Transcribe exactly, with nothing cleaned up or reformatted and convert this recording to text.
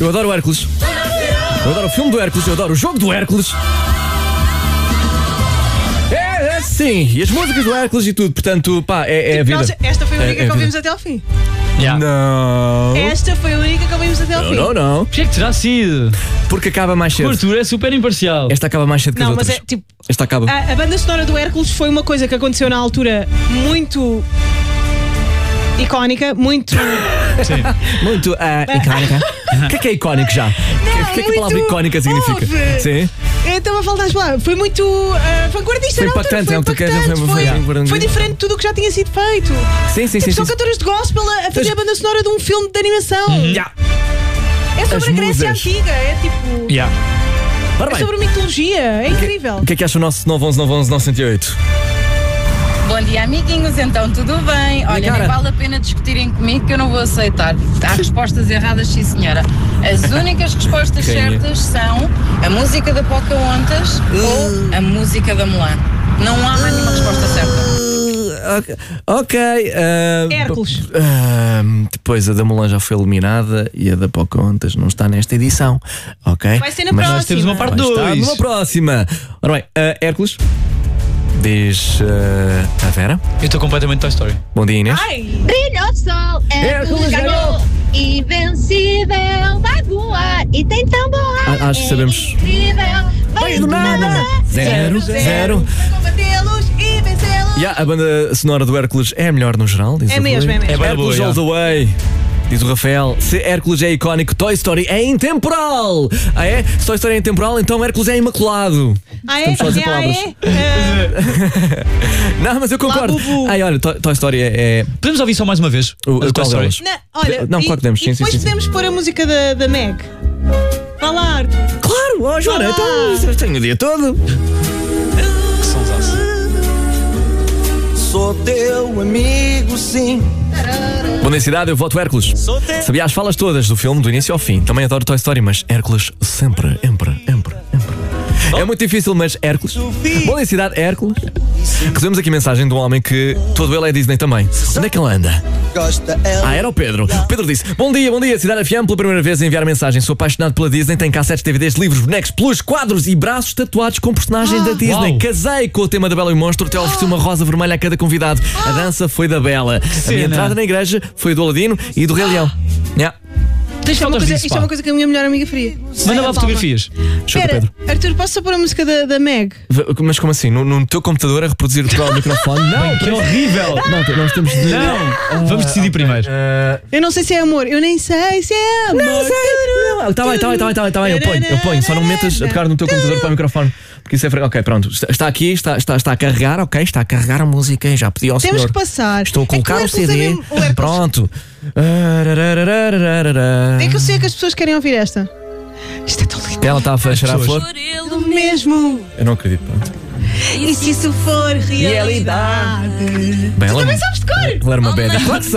Eu adoro o Hércules. Eu adoro o filme do Hércules, eu adoro o jogo do Hércules. É, é sim, e as músicas do Hércules e tudo, portanto, pá, é, é a vida. Nós, esta foi a única é, é que ouvimos vida. até ao fim. Yeah. Não. Esta foi a única que ouvimos até ao Não, fim. não, não. Porquê é que terá sido? Porque acaba mais O cedo. Arthur é super imparcial. Esta acaba mais cedo que as Não, mas outras. é tipo. Esta acaba. A, a banda sonora do Hércules foi uma coisa que aconteceu na altura muito icónica, muito. Sim. Muito ah, icónica. O que é que é icónico já? O que é que a palavra muito icónica significa? ouve. Sim. Eu estava a faltar as palavras. Foi muito uh, vanguardista Foi na altura. impactante, Foi é um toque- impactante. foi- Foi, foi- foi- foi diferente de tudo o que já tinha sido feito. Sim, sim, Tipo, sim. são sim. cantores de gospel a a fazer a banda sonora de um filme de animação. Yeah. É sobre As a Grécia musas. Antiga. É tipo. Yeah. Ora É bem, sobre mitologia. É incrível. o que é que acha o nosso nove onze nove onze nove zero oito? Bom dia, amiguinhos, então tudo bem? Olha, cara. nem vale a pena discutirem comigo que eu não vou aceitar. Há respostas erradas, sim senhora. As únicas respostas Quem é? certas são a música da Pocahontas ou a música da Mulan. Não há mais nenhuma resposta certa. Ok. ok, ah, Hércules. ah, depois a da Mulan já foi eliminada e a da Pocahontas não está nesta edição. Ok? Vai ser na Mas próxima. Nós temos uma parte vai estar dois. numa próxima. Ora bem, ah, Hércules. Diz ah, a Vera. Eu estou completamente Toy Story. Bom dia, Inês. Ai! Brilha o sol, Hércules Hércules ganhou. Invencível, vai voar e tem tão boa. Ah, acho que sabemos. Incrível, Vai do nada. Zero, zero. Para combatê-los e vencê-los. Yeah, a banda sonora do Hércules é a melhor no geral, diz É o mesmo, Rui. é mesmo. É bué da boa, Hércules all the way. Diz o Rafael, se Hércules é icónico, Toy Story é intemporal. Ah é? Se Toy Story é intemporal, então Hércules é imaculado. Ah, é? Estamos só a dizer Ah, palavras. é? Ah, Não, mas eu concordo. bubu. Ai, olha, Toy, Toy Story é... é Podemos ouvir só mais uma vez? o, a qual Toy Story? delas? não, olha, Não, e, claro que podemos, sim, e sim, depois sim, sim. podemos pôr a música da, da Meg. Falar. Claro, ó Joana, Olá. então tenho o dia todo. Que sonsaço. Sou teu amigo, sim. Bom, na cidade eu voto Hércules. Sabia as falas todas do filme, do início ao fim. Também adoro Toy Story, mas Hércules sempre, sempre, sempre, sempre. É muito difícil, mas Hércules. Bom, na cidade, Hércules. Recebemos aqui mensagem de um homem que todo ele é Disney também. Onde é que ele anda? Gosta ela. Ah, era o Pedro. O Pedro disse: Bom dia, bom dia, Cidade F M, pela primeira vez a enviar mensagem. Sou apaixonado pela Disney, tem cassetes, D V Ds, livros, bonecos, peluches, quadros e braços tatuados com personagens da Disney. Uau. Casei com o tema da Bela e o Monstro, até ofereci uma rosa vermelha a cada convidado. A dança foi da Bela. A minha cena. entrada na igreja foi do Aladino e do Rei Leão. Yeah. Tens Isto é, uma fotos coisa, disso, isto é pá. uma coisa que a minha melhor amiga faria. Manda lá Palma. fotografias. Chuta, Espera, Pedro. Arthur, posso só pôr a música da, da Meg? V- Mas como assim? No, no teu computador a reproduzir para o microfone? Não, Que horrível. não, nós temos de. Não. Vamos decidir primeiro. Ah, Eu não sei se é amor. Eu nem sei se é amor. Não sei, não. Está bem, está bem, está bem, está bem, está bem. Eu ponho, eu ponho. Só não metas a tocar no teu computador para o microfone. Porque isso é. fre- Ok, pronto. Está, está aqui, está, está, está a carregar, ok? Está a carregar a música e já pedi ao Temos senhor. que passar. Estou a colocar é o que Hércules C D. É, mesmo- o Hércules- Pronto. é que eu sei que as pessoas querem ouvir esta. Isto é tão lindo. Ela está a cheirar a flor. Do mesmo. Eu não acredito. Pronto. E se isso for realidade? Bem, ela, Também sabes de cor. ela era uma bad. Claro que